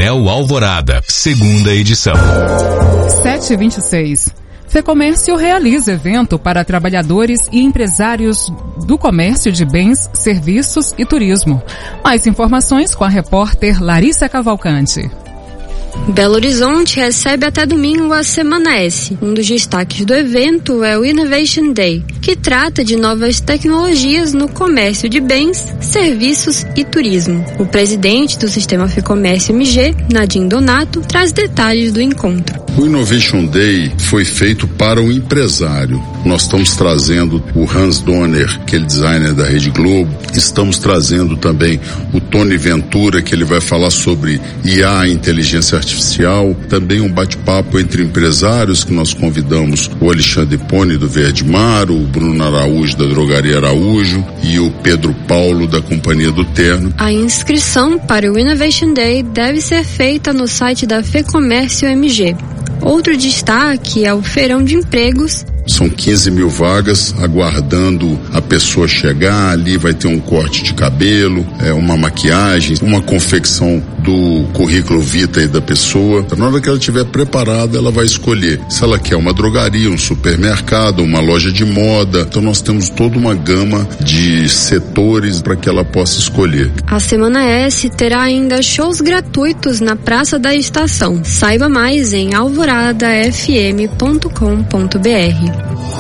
Anel Alvorada, segunda edição. 7h26. FEComércio realiza evento para trabalhadores e empresários do comércio de bens, serviços e turismo. Mais informações com a repórter Larissa Cavalcante. Belo Horizonte recebe até domingo a Semana S. Um dos destaques do evento é o Innovation Day, que trata de novas tecnologias no comércio de bens, serviços e turismo. O presidente do Sistema FEComércio MG, Nadim Donato, traz detalhes do encontro. O Innovation Day foi feito para o empresário. Nós estamos trazendo o Hans Donner, aquele designer da Rede Globo. Estamos trazendo também o Tony Ventura, que ele vai falar sobre IA, inteligência artificial. Também um bate-papo entre empresários, que nós convidamos o Alexandre Poni, do Verde Mar, o Bruno Araújo, da Drogaria Araújo, e o Pedro Paulo, da Companhia do Terno. A inscrição para o Innovation Day deve ser feita no site da FEComércio MG. Outro destaque é o Feirão de Empregos. São 15 mil vagas aguardando a pessoa chegar. Ali vai ter um corte de cabelo, uma maquiagem, uma confecção do currículo vitae da pessoa. Na hora que ela estiver preparada, ela vai escolher se ela quer uma drogaria, um supermercado, uma loja de moda. Então nós temos toda uma gama de setores para que ela possa escolher. A Semana S terá ainda shows gratuitos na Praça da Estação. Saiba mais em alvoradafm.com.br.